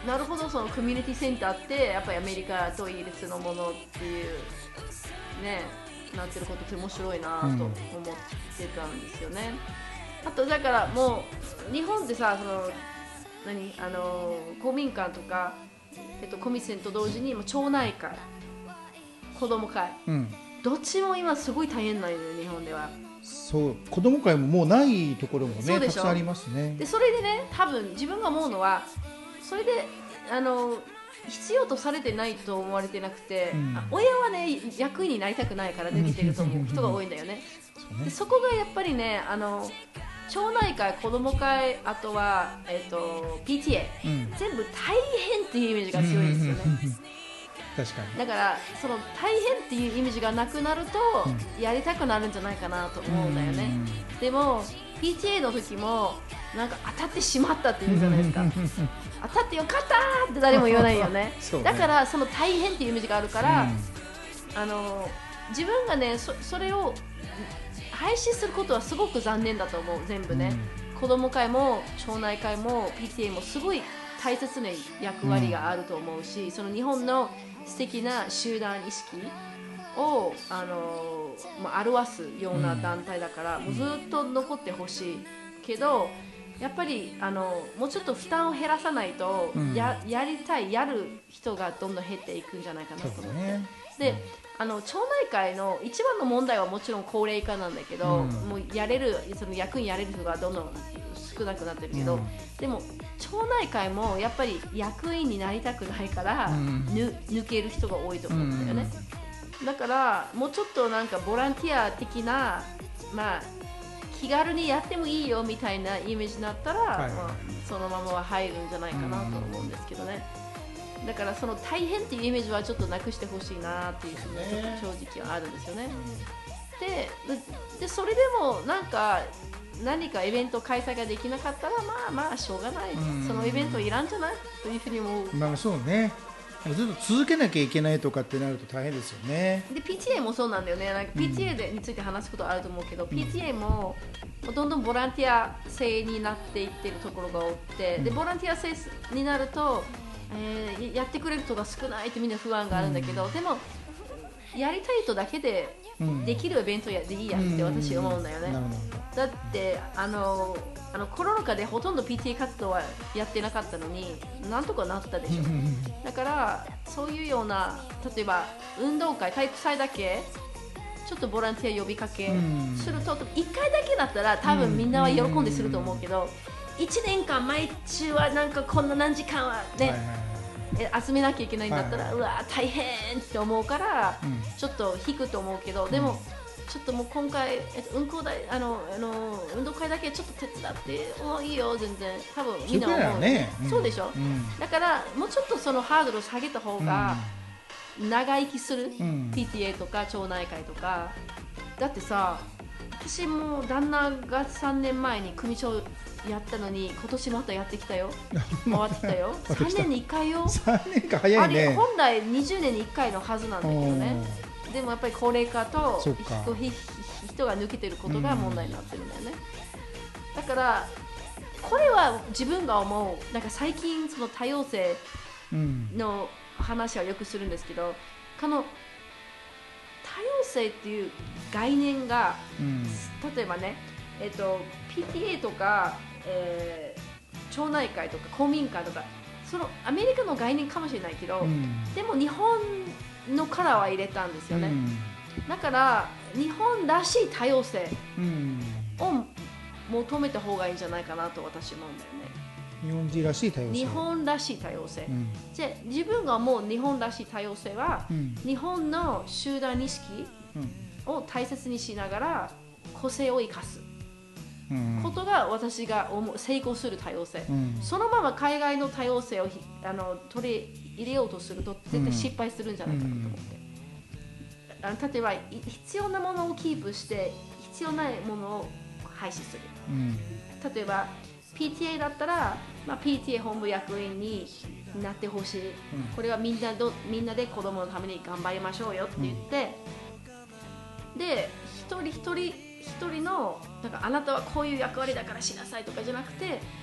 なるほど、そのコミュニティセンターってやっぱりアメリカとイギリスのものっていうね、なってることって面白いなと思ってたんですよね。あとだからもう日本ってさ、その公民館とか、コミセンと同時に町内会、子供会、どっちも今すごい大変なんよね、日本では。 そう子供会ももうないところもねたくさんありますね。 でそれでね、多分自分が思うのはそれで必要とされてないと思われてなくて、親はね役員になりたくないから抜けてると思う人が多いんだよね。でそこがやっぱりね、町内会、子供会、あとは、PTA、全部大変っていうイメージが強いですよね。 確かに。 だからその大変っていうイメージがなくなると、やりたくなるんじゃないかなと思うんだよね。でも PTA の時もなんか当たってしまったって言うじゃないですか当たってよかったって誰も言わないよねだからその大変っていうイメージがあるから、自分がね それを廃止することはすごく残念だと思う。全部ね、子ども会も町内会も PTA もすごい大切な役割があると思うし、その日本の素敵な集団意識を表すような団体だから、もうずっと残ってほしいけど、やっぱりもうちょっと負担を減らさないと、やる人がどんどん減っていくんじゃないかなと思って、で町内会の一番の問題はもちろん高齢化なんだけど、もうその役員やれる人がどんどん少なくなってるけど、でも町内会もやっぱり役員になりたくないから、抜ける人が多いと思うんだよね。だからもうちょっとなんかボランティア的な、気軽にやってもいいよみたいなイメージになったら、そのままは入るんじゃないかなと思うんですけどね。だからその大変っていうイメージはちょっとなくしてほしいなっていうふうに正直はあるんですよね。でそれでもなんか何かイベント開催ができなかったらしょうがない、そのイベントいらんじゃないというふうに思う。 そうね、ずっと続けなきゃいけないとかってなると大変ですよね。 で PTA もそうなんだよね。なんか PTA について話すことあると思うけど、PTA もどんどんボランティア制になっていってるところが多くて、でボランティア制になると、やってくれる人が少ないってみんな不安があるんだけど、でもやりたい人だけでできるイベントでいいやって私思うんだよね。だってコロナ禍でほとんど PTA 活動はやってなかったのになんとかなったでしょだからそういうような、例えば運動会、体育祭だけちょっとボランティア呼びかけすると、1回だけだったら多分みんなは喜んですると思うけど、1年間毎週はなんかこんな何時間はね、集めなきゃいけないんだったら、うわ大変って思うから、ちょっと引くと思うけど、でもちょっともう今回、運動会だけちょっと手伝ってもいいよ、全然多分みんな思う、そうでしょ、だからもうちょっとそのハードルを下げた方が長生きする、PTA とか町内会とか。だってさ、私も旦那が3年前に組長やったのに今年またやってきたよ回ってきたよ3年に1回よ。 3年か早いね。 あれ本来20年に1回のはずなんだけどね。でもやっぱり高齢化と人が抜けてることが問題になってるんだよね。だからこれは自分が思う、なんか最近その多様性の話はよくするんですけど、この多様性っていう概念が、例えばね、PTA とか、町内会とか公民館とか、そのアメリカの概念かもしれないけど、でも日本のカラーは入れたんですよね。だから日本らしい多様性を求めた方がいいんじゃないかなと私思うんだよね。 日本人らしい多様性、 日本らしい多様性、じゃあ自分が思う日本らしい多様性は、日本の集団意識を大切にしながら個性を生かすことが私が成功する多様性、そのまま海外の多様性を取り入れようとすると絶対失敗するんじゃないかなと思って、例えば必要なものをキープして必要ないものを廃止する、例えばPTA だったら、PTA 本部役員になってほしい、これはみんなで子供のために頑張りましょうよって言って、で一人のなんかあなたはこういう役割だからしなさいとかじゃなくて、